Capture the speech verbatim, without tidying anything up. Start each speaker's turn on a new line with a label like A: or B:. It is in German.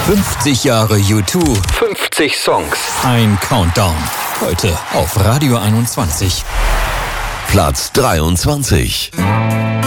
A: fünfzig Jahre U zwei,
B: fünfzig Songs.
A: ein Countdown. Heute auf Radio einundzwanzig.
C: Platz dreiundzwanzig.